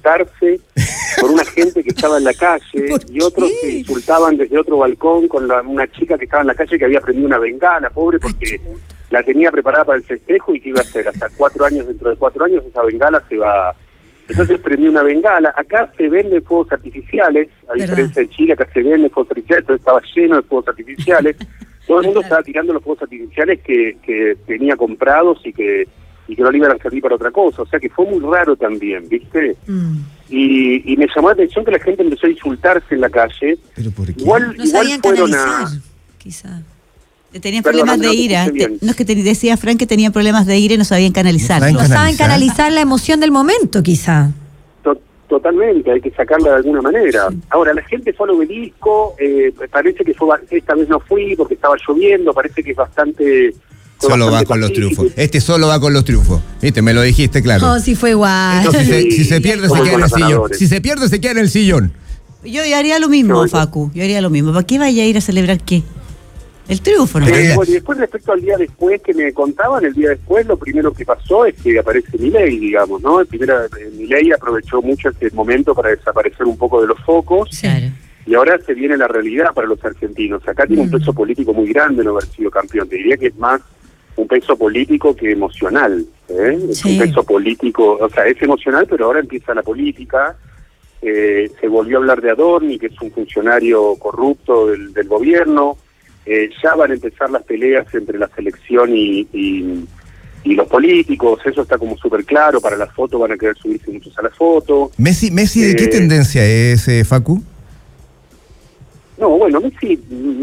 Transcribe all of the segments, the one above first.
insultarse por una gente que estaba en la calle y otros se insultaban desde otro balcón con una chica que estaba en la calle que había prendido una bengala, pobre, porque la tenía preparada para el festejo y que iba a hacer hasta 4 años, dentro de 4 años esa bengala se va. Entonces prendió una bengala. Acá se venden fuegos artificiales, a diferencia de Chile, acá se venden fuegos artificiales, entonces estaba lleno de fuegos artificiales. Todo el mundo estaba tirando los fuegos artificiales que tenía comprados y que no le iban a servir para otra cosa. O sea que fue muy raro también, ¿viste? Y me llamó la atención que la gente empezó a insultarse en la calle. ¿Pero por qué? No sabían canalizar, quizá. Tenían problemas de ira. No es que decía Frank que tenían problemas de ira y no sabían canalizarlo. No saben canalizar la emoción del momento, quizá. Totalmente, hay que sacarla de alguna manera. Sí. Ahora, la gente fue al Obelisco, parece que esta vez no fui porque estaba lloviendo, parece que es bastante... Solo va con los triunfos. Solo va con los triunfos. ¿Viste? Me lo dijiste, claro. No, sí fue igual. Entonces, si se pierde, se queda en el sillón. Si se pierde, se queda en el sillón. Yo haría lo mismo, Facu. Yo haría lo mismo. ¿Para qué vaya a ir a celebrar qué? El triunfo, ¿no? Y después, respecto al día después que me contaban, el día después lo primero que pasó es que aparece Milei, digamos, ¿no? Milei aprovechó mucho este momento para desaparecer un poco de los focos. Claro. Y ahora se viene la realidad para los argentinos. Acá tiene un peso político muy grande no haber sido campeón. Te diría que es más un peso político que emocional. Es un peso político, o sea, es emocional, pero ahora empieza la política. Se volvió a hablar de Adorni, que es un funcionario corrupto del gobierno. Ya van a empezar las peleas entre la selección y los políticos, eso está como súper claro. Para la foto van a querer subirse muchos a la foto. ¿Messi ¿de qué tendencia es, Facu? No, bueno, Messi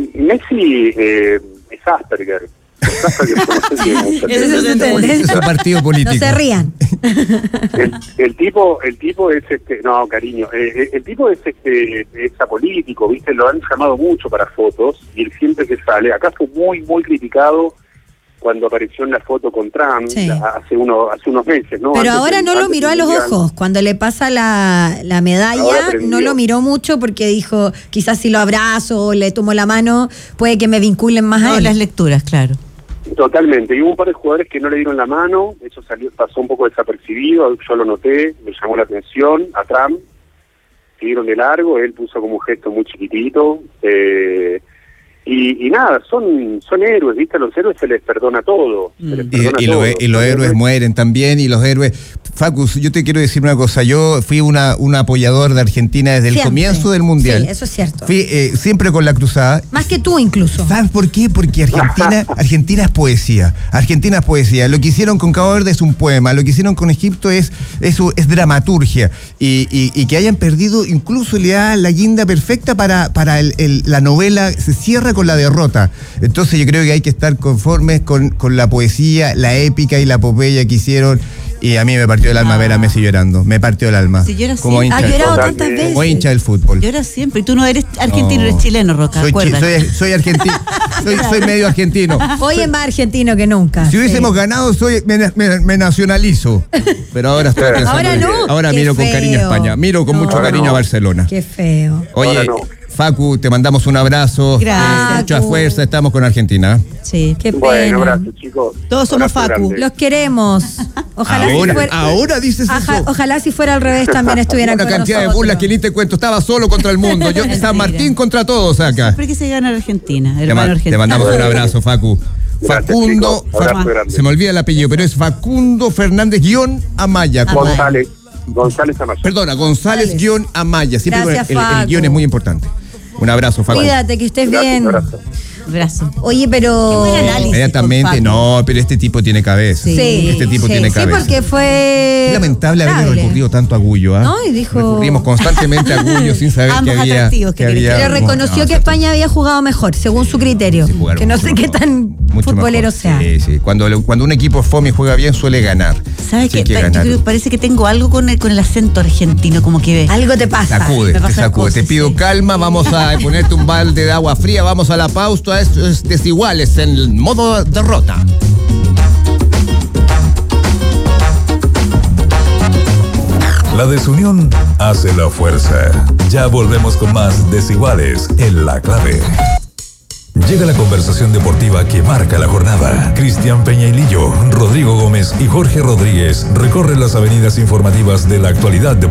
es Asperger. Es un partido político. No se rían. El tipo es no, cariño, el tipo es apolítico, ¿viste? Lo han llamado mucho para fotos y él siempre que sale, acá fue muy criticado cuando apareció en la foto con Trump hace unos meses, ¿no? Pero ahora no lo miró a los ojos. Cuando le pasa la medalla, no lo miró mucho porque dijo, quizás si lo abrazo o le tomo la mano, puede que me vinculen más a él. Las lecturas, claro. Totalmente. Y hubo un par de jugadores que no le dieron la mano, eso pasó un poco desapercibido, yo lo noté, me llamó la atención a Trump, siguieron de largo, él puso como un gesto muy chiquitito, y nada, son héroes, ¿viste? A los héroes se les perdona todo. Y los héroes mueren también, y los héroes... Facu, yo te quiero decir una cosa, yo fui un apoyador de Argentina desde el comienzo del Mundial. Sí, eso es cierto. Fui siempre con la cruzada. Más que tú incluso. ¿Sabes por qué? Porque Argentina es poesía. Argentina es poesía. Lo que hicieron con Cabo Verde es un poema, lo que hicieron con Egipto es dramaturgia. Y que hayan perdido incluso le da la guinda perfecta para la novela, se cierra con la derrota. Entonces yo creo que hay que estar conformes con la poesía, la épica y la epopeya que hicieron. Y a mí me partió el alma ver a Messi llorando. Me partió el alma. Si lloras como siempre. Hincha, ha llorado tantas veces. Como hincha del fútbol. Lloras siempre. Y tú no eres argentino, eres chileno, Roca. Soy argentino. soy medio argentino. Hoy es más argentino que nunca. Si hubiésemos ganado, me nacionalizo. Pero ahora estoy pensando. Ahora no. Ahora miro con cariño a España. Miro con mucho cariño a Barcelona. Qué feo. Oye, Facu, te mandamos un abrazo. Gracias. Mucha fuerza, estamos con Argentina. Sí. Qué pena. Bueno, gracias, chicos. Todos somos Facu. Grande. Los queremos. Ojalá ahora dices eso. Ojalá si fuera al revés también estuvieran con nosotros. Una cantidad de burlas que ni te cuento. Estaba solo contra el mundo. Yo, San Martín contra todos acá. Siempre que se gana Argentina. Te mandamos un abrazo, Facu. Gracias, Facundo, se me olvida el apellido, pero es Facundo Fernández Amaya. González Amaya. Perdona, González Amaya. Siempre Gracias, el guión es muy importante. Un abrazo, Facu. Cuídate, que estés bien. Un abrazo. Oye, pero... Qué buen análisis, Inmediatamente, no, pero este tipo tiene cabeza. Sí, este tipo tiene cabeza. Sí, porque fue... Es lamentable haber recurrido tanto a Gullo, ¿ah? No, y dijo... Recurrimos constantemente a Gullo sin saber que había... Pero reconoció que España había jugado mejor, según su criterio. Que no sé qué tan futbolero sea. Sí. Cuando un equipo fome y juega bien, suele ganar. ¿Sabes qué? Parece que tengo algo con el acento argentino, como que algo te pasa. Sacude. Te pido calma, vamos a ponerte un balde de agua fría, vamos a la pausa. Esto es Desiguales en el modo derrota. La desunión hace la fuerza. Ya volvemos con más Desiguales en La Clave. Llega la conversación deportiva que marca la jornada. Cristian Peñailillo, Rodrigo Gómez y Jorge Rodríguez recorren las avenidas informativas de la actualidad deportiva.